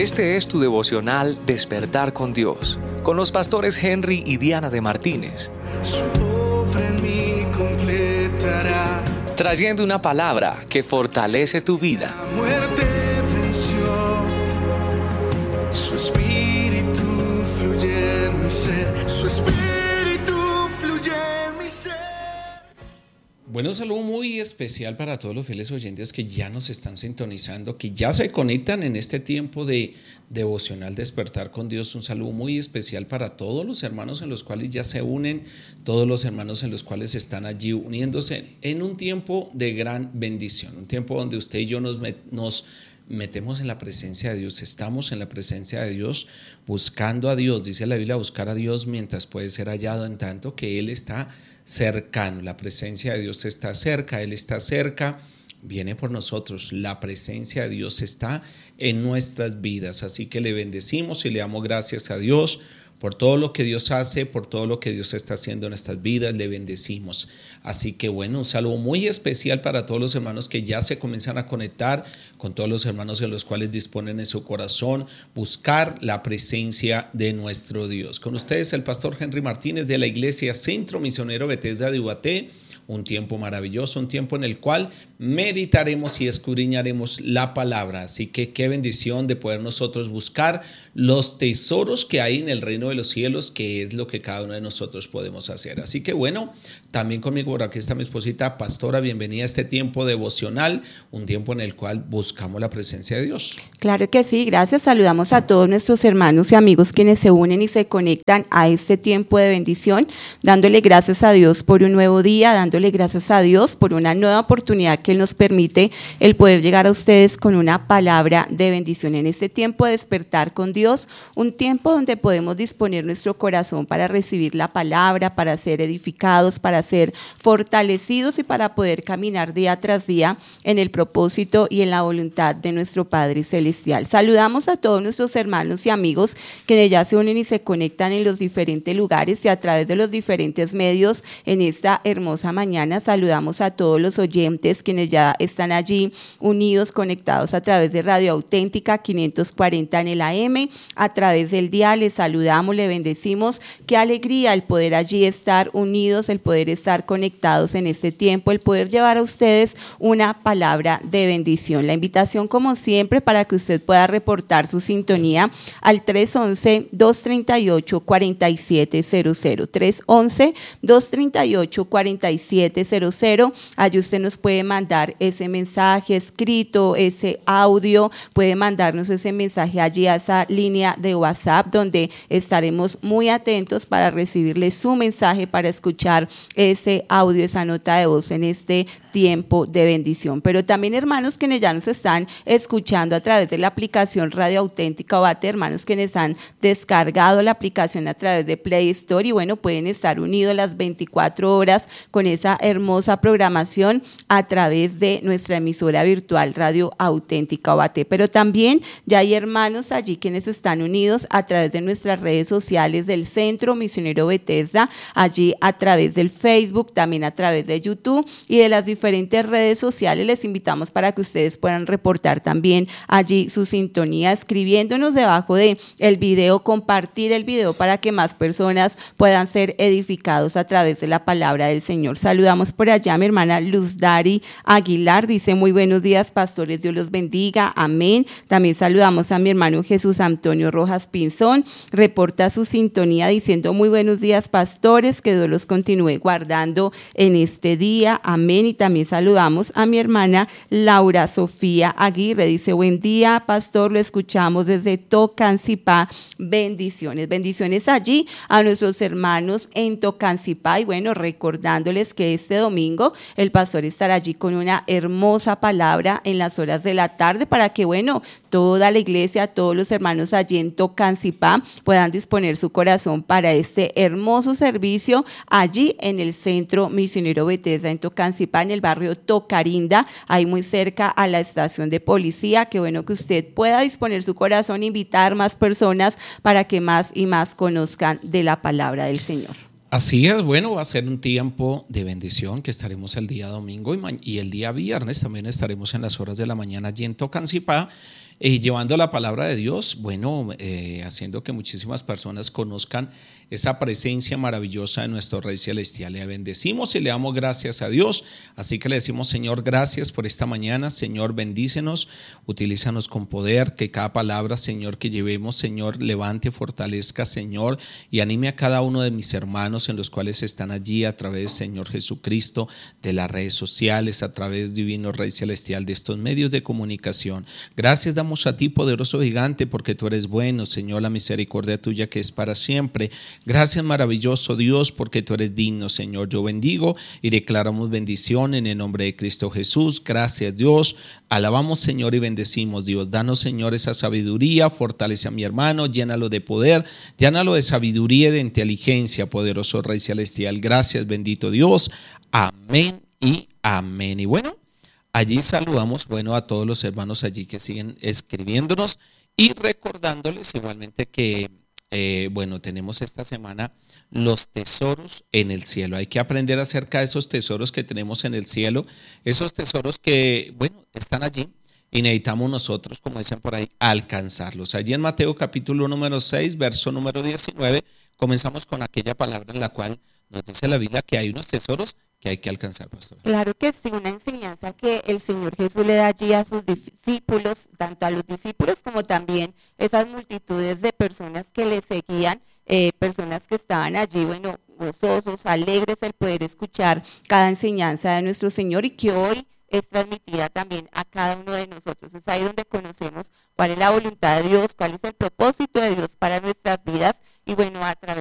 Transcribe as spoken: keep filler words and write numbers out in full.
Este es tu devocional Despertar con Dios, con los pastores Henry y Diana de Martínez. Su obra en mí completará. Trayendo una palabra que fortalece tu vida. La muerte venció. Su espíritu fluye en mi ser. Su espíritu fluye en mi ser. Bueno, un saludo muy especial para todos los fieles oyentes que ya nos están sintonizando, que ya se conectan en este tiempo de devocional Despertar con Dios. Un saludo muy especial para todos los hermanos en los cuales ya se unen, todos los hermanos en los cuales están allí uniéndose en un tiempo de gran bendición, un tiempo donde usted y yo nos, met, nos metemos en la presencia de Dios, estamos en la presencia de Dios, buscando a Dios. Dice la Biblia, buscar a Dios mientras puede ser hallado, en tanto que Él está cercano. La presencia de Dios está cerca, Él está cerca, viene por nosotros. La presencia de Dios está en nuestras vidas, así que le bendecimos y le damos gracias a Dios por todo lo que Dios hace, por todo lo que Dios está haciendo en nuestras vidas. Le bendecimos. Así que bueno, un saludo muy especial para todos los hermanos que ya se comienzan a conectar con todos los hermanos en los cuales disponen en su corazón buscar la presencia de nuestro Dios. Con ustedes el pastor Henry Martínez de la Iglesia Centro Misionero Bethesda de Ubaté. Un tiempo maravilloso, un tiempo en el cual meditaremos y escudriñaremos la palabra. Así que qué bendición de poder nosotros buscar los tesoros que hay en el reino de los cielos, que es lo que cada uno de nosotros podemos hacer. Así que bueno, también conmigo por aquí está mi esposita, pastora. Bienvenida a este tiempo devocional, un tiempo en el cual buscamos la presencia de Dios. Claro que sí, gracias. Saludamos a todos nuestros hermanos y amigos quienes se unen y se conectan a este tiempo de bendición, dándole gracias a Dios por un nuevo día, dándole gracias a Dios por una nueva oportunidad que Él nos permite el poder llegar a ustedes con una palabra de bendición en este tiempo de despertar con Dios, un tiempo donde podemos disponer nuestro corazón para recibir la palabra, para ser edificados, para ser fortalecidos y para poder caminar día tras día en el propósito y en la voluntad de nuestro Padre Celestial. Saludamos a todos nuestros hermanos y amigos que ya se unen y se conectan en los diferentes lugares y a través de los diferentes medios en esta hermosa mañana. Mañana saludamos a todos los oyentes quienes ya están allí unidos, conectados a través de Radio Auténtica quinientos cuarenta en el A M, a través del día. Les saludamos, le bendecimos. Qué alegría el poder allí estar unidos, el poder estar conectados en este tiempo, el poder llevar a ustedes una palabra de bendición. La invitación, como siempre, para que usted pueda reportar su sintonía al tres once, dos treinta y ocho, cuarenta y siete cero cero, tres once, dos treinta y ocho, cuarenta y siete cero cero. Allí usted nos puede mandar ese mensaje escrito, ese audio, puede mandarnos ese mensaje allí a esa línea de WhatsApp, donde estaremos muy atentos para recibirle su mensaje, para escuchar ese audio, esa nota de voz en este tiempo de bendición. Pero también, hermanos quienes ya nos están escuchando a través de la aplicación Radio Auténtica Ubaté, hermanos quienes han descargado la aplicación a través de Play Store, y bueno, pueden estar unidos las veinticuatro horas con esa hermosa programación a través de nuestra emisora virtual Radio Auténtica Ubaté. Pero también ya hay hermanos allí quienes están unidos a través de nuestras redes sociales del Centro Misionero Bethesda, allí a través del Facebook, también a través de YouTube y de las diferentes redes sociales. Les invitamos para que ustedes puedan reportar también allí su sintonía, escribiéndonos debajo de el video, compartir el video para que más personas puedan ser edificados a través de la palabra del Señor. Saludamos por allá mi hermana Luz Dari Aguilar, dice muy buenos días pastores, Dios los bendiga, amén. También saludamos a mi hermano Jesús Antonio Rojas Pinzón, reporta su sintonía diciendo muy buenos días pastores, que Dios los continúe guardando en este día, amén. Y también saludamos a mi hermana Laura Sofía Aguirre, dice buen día pastor, lo escuchamos desde Tocancipá, bendiciones, bendiciones allí a nuestros hermanos en Tocancipá. Y bueno, recordándoles que este domingo el pastor estará allí con una hermosa palabra en las horas de la tarde para que, bueno, toda la iglesia, todos los hermanos allí en Tocancipá puedan disponer su corazón para este hermoso servicio allí en el Centro Misionero Bethesda en Tocancipá, en el barrio Tocarinda, ahí muy cerca a la estación de policía. Qué bueno que usted pueda disponer su corazón, invitar más personas para que más y más conozcan de la palabra del Señor. Así es, bueno, va a ser un tiempo de bendición que estaremos el día domingo y, ma- y el día viernes también estaremos en las horas de la mañana allí en Tocancipá, eh, llevando la palabra de Dios, bueno, eh, haciendo que muchísimas personas conozcan esa presencia maravillosa de nuestro Rey Celestial. Le bendecimos y le damos gracias a Dios. Así que le decimos, Señor, gracias por esta mañana. Señor, bendícenos, utilízanos con poder, que cada palabra, Señor, que llevemos, Señor, levante, fortalezca, Señor, y anime a cada uno de mis hermanos en los cuales están allí a través, Señor Jesucristo, de las redes sociales, a través, Divino Rey Celestial, de estos medios de comunicación. Gracias damos a ti, poderoso gigante, porque tú eres bueno, Señor, la misericordia tuya que es para siempre. Gracias, maravilloso Dios, porque tú eres digno, Señor. Yo bendigo y declaramos bendición en el nombre de Cristo Jesús. Gracias, Dios. Alabamos, Señor, y bendecimos, Dios. Danos, Señor, esa sabiduría. Fortalece a mi hermano, llénalo de poder, llénalo de sabiduría y de inteligencia, poderoso Rey Celestial. Gracias, bendito Dios. Amén y amén. Y bueno, allí saludamos, bueno, a todos los hermanos allí que siguen escribiéndonos y recordándoles igualmente que Eh, bueno, tenemos esta semana los tesoros en el cielo. Hay que aprender acerca de esos tesoros que tenemos en el cielo, esos tesoros que, bueno, están allí y necesitamos nosotros, como dicen por ahí, alcanzarlos. Allí en Mateo capítulo número seis, verso número diecinueve, comenzamos con aquella palabra en la cual nos dice la Biblia que hay unos tesoros que hay que alcanzar, pastor. Claro que sí, una enseñanza que el Señor Jesús le da allí a sus discípulos, tanto a los discípulos como también esas multitudes de personas que le seguían, eh, personas que estaban allí, bueno, gozosos, alegres, el poder escuchar cada enseñanza de nuestro Señor y que hoy es transmitida también a cada uno de nosotros. Es ahí donde conocemos cuál es la voluntad de Dios, cuál es el propósito de Dios para nuestras vidas y bueno, a través